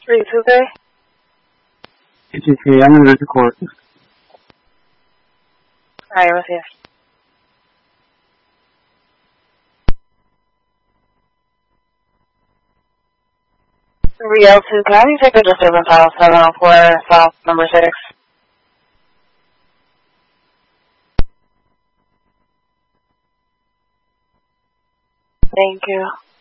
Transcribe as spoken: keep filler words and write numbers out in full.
three two three? three two three, I'm going to the court. Alright, with you. three oh two, can you take a disturbance file seven oh four South number six? Thank you.